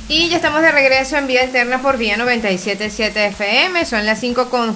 Y ya estamos de regreso en Vía Alterna por Vía 97.7 FM. Son las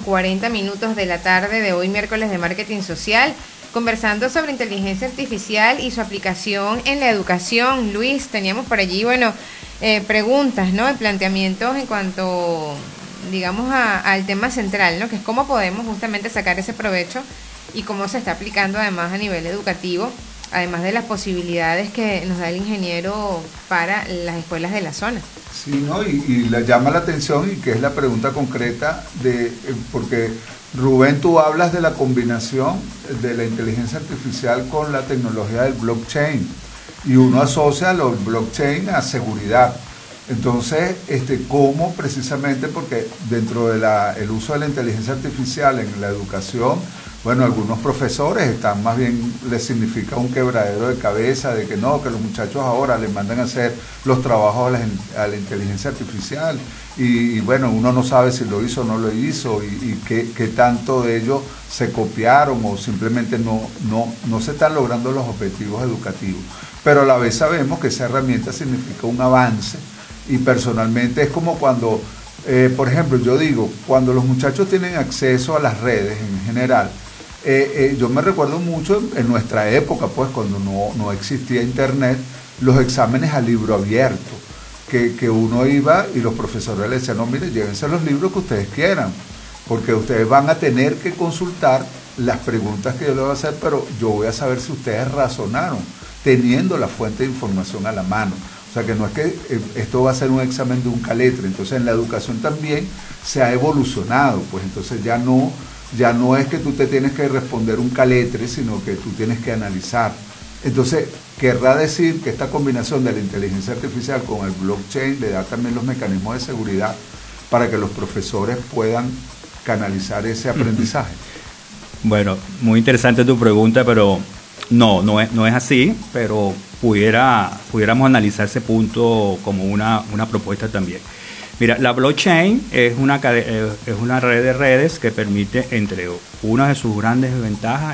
5:40 de la tarde de hoy, miércoles de Marketing Social, conversando sobre inteligencia artificial y su aplicación en la educación. Luis, teníamos por allí, preguntas, ¿no? Y planteamientos en cuanto, digamos, al tema central, ¿no? Que es cómo podemos justamente sacar ese provecho y cómo se está aplicando además a nivel educativo, además de las posibilidades que nos da el ingeniero para las escuelas de la zona. Sí, ¿no? Y le llama la atención, y que es la pregunta concreta, porque Rubén, tú hablas de la combinación de la inteligencia artificial con la tecnología del blockchain, y uno asocia los blockchain a seguridad. Entonces, ¿cómo precisamente? Porque dentro del uso de la inteligencia artificial en la educación, bueno, algunos profesores están, más bien les significa un quebradero de cabeza de que no, que los muchachos ahora les mandan a hacer los trabajos a la inteligencia artificial, y bueno, uno no sabe si lo hizo o no lo hizo, y qué tanto de ellos se copiaron o simplemente no se están logrando los objetivos educativos. Pero a la vez sabemos que esa herramienta significa un avance, y personalmente es como cuando, por ejemplo, yo digo, cuando los muchachos tienen acceso a las redes en general, yo me recuerdo mucho en nuestra época, pues cuando no existía internet, los exámenes a libro abierto, que uno iba y los profesores le decían, no, mire, llévense los libros que ustedes quieran, porque ustedes van a tener que consultar las preguntas que yo les voy a hacer, pero yo voy a saber si ustedes razonaron, teniendo la fuente de información a la mano. O sea, que no es que esto va a ser un examen de un caletre. Entonces, en la educación también se ha evolucionado, pues entonces ya no es que tú te tienes que responder un caletre, sino que tú tienes que analizar. Entonces, querrá decir que esta combinación de la inteligencia artificial con el blockchain le da también los mecanismos de seguridad para que los profesores puedan canalizar ese aprendizaje. Bueno, muy interesante tu pregunta, pero no es así, pero pudiéramos analizar ese punto como una propuesta también. Mira, la blockchain es una red de redes que permite, entre una de sus grandes ventajas,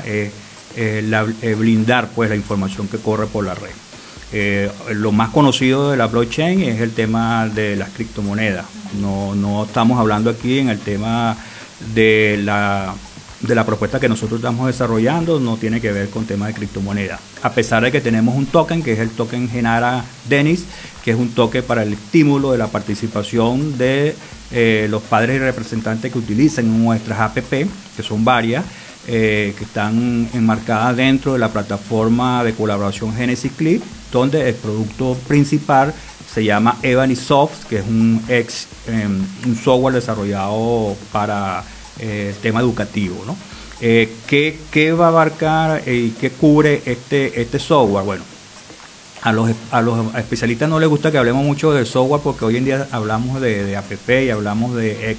blindar pues la información que corre por la red. Lo más conocido de la blockchain es el tema de las criptomonedas. No estamos hablando aquí en el tema de la propuesta que nosotros estamos desarrollando, no tiene que ver con temas de criptomonedas. A pesar de que tenemos un token, que es el token Genara Denis, que es un token para el estímulo de la participación de los padres y representantes que utilizan nuestras app, que son varias, que están enmarcadas dentro de la plataforma de colaboración Genesis Clip, donde el producto principal se llama Ebonysoft, que es un software desarrollado para el tema educativo, ¿no? ¿Qué va a abarcar y qué cubre este software? Bueno, a los especialistas no les gusta que hablemos mucho de software, porque hoy en día hablamos de app y hablamos de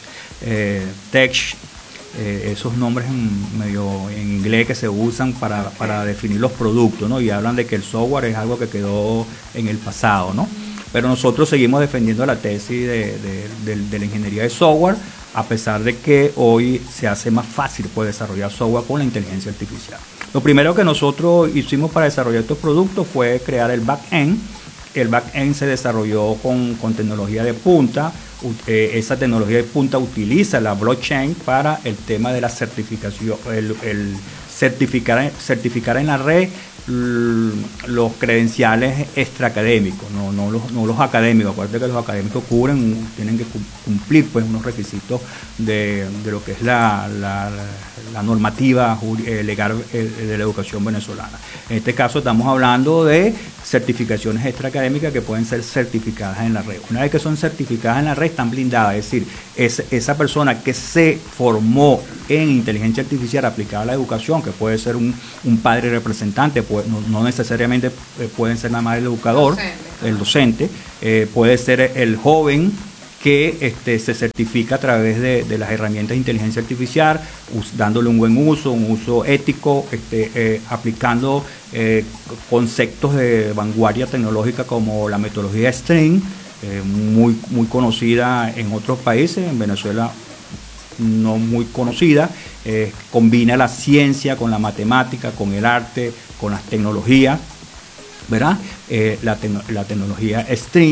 tech, esos nombres en inglés que se usan para definir los productos, ¿no? Y hablan de que el software es algo que quedó en el pasado, ¿no? Pero nosotros seguimos defendiendo la tesis de la ingeniería de software, a pesar de que hoy se hace más fácil poder desarrollar software con la inteligencia artificial. Lo primero que nosotros hicimos para desarrollar estos productos fue crear el back-end. El back-end se desarrolló con tecnología de punta. Esa tecnología de punta utiliza la blockchain para el tema de la certificación, el certificar en la red los credenciales extraacadémicos, no los académicos. Acuérdate que los académicos tienen que cumplir pues unos requisitos de lo que es la normativa legal de la educación venezolana. En este caso estamos hablando de certificaciones extraacadémicas que pueden ser certificadas en la red. Una vez que son certificadas en la red, están blindadas, es decir, esa persona que se formó en inteligencia artificial aplicada a la educación, que puede ser un padre representante, no necesariamente pueden ser nada más el educador, el docente, puede ser el joven que se certifica a través de las herramientas de inteligencia artificial, dándole un buen uso, un uso ético, aplicando conceptos de vanguardia tecnológica como la metodología STRING, muy conocida en otros países, en Venezuela no muy conocida. Combina la ciencia con la matemática, con el arte, con las tecnologías, ¿verdad? La tecnología STRING,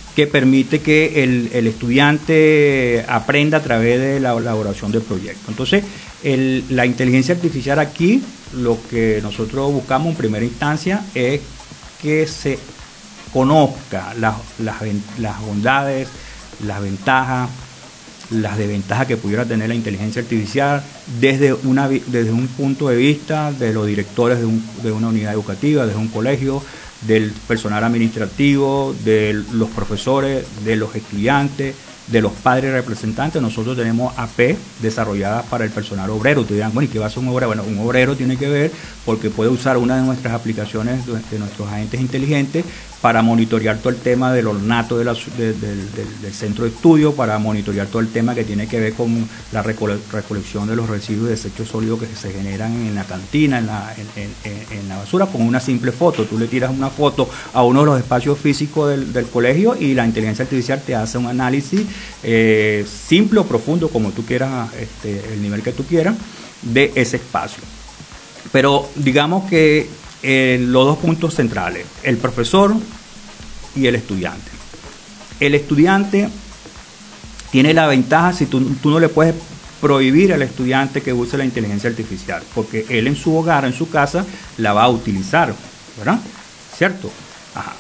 que permite que el estudiante aprenda a través de la elaboración del proyecto. Entonces, la inteligencia artificial aquí, lo que nosotros buscamos en primera instancia es que se conozca las bondades, las ventajas, las desventajas que pudiera tener la inteligencia artificial desde un punto de vista de los directores de una unidad educativa, desde un colegio, del personal administrativo, de los profesores, de los estudiantes, de los padres representantes. Nosotros tenemos AP desarrolladas para el personal obrero. Ustedes dirán, bueno, ¿y qué va a ser un obrero? Bueno, un obrero tiene que ver porque puede usar una de nuestras aplicaciones de nuestros agentes inteligentes para monitorear todo el tema del ornato del centro de estudio, para monitorear todo el tema que tiene que ver con la recolección de los residuos de desechos sólidos que se generan en la cantina, en la basura, con una simple foto. Tú le tiras una foto a uno de los espacios físicos del colegio y la inteligencia artificial te hace un análisis simple o profundo, como tú quieras, el nivel que tú quieras, de ese espacio. Pero digamos que los dos puntos centrales, el profesor y el estudiante. El estudiante tiene la ventaja, si tú no le puedes prohibir al estudiante que use la inteligencia artificial, porque él en su hogar, en su casa, la va a utilizar, ¿verdad? ¿Cierto? Ajá.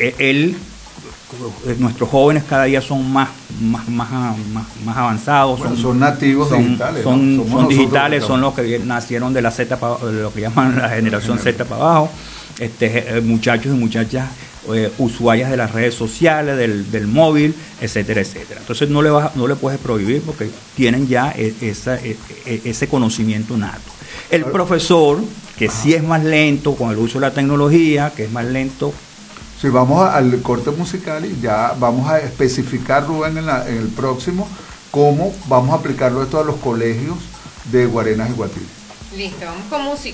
Nuestros jóvenes cada día son más avanzados, bueno, son nativos digitales, son digitales, son los que nacieron de la Z, de lo que llaman la generación Z para abajo, muchachos y muchachas usuarias de las redes sociales, del móvil, etcétera, etcétera. Entonces no le puedes prohibir porque tienen ya ese conocimiento nato. El profesor, que sí es más lento con el uso de la tecnología, que es más lento. Sí, vamos al corte musical y ya vamos a especificar, Rubén, en el próximo, cómo vamos a aplicarlo esto a los colegios de Guarenas y Guatire. Listo, vamos con música.